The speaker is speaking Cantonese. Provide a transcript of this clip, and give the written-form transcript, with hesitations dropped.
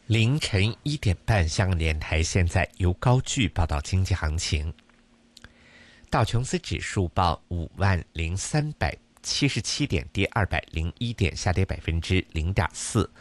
凌晨1点半，香港电台现在由高炬报道经济行情。道琼斯指数报50377点，跌201点，下跌0.4%。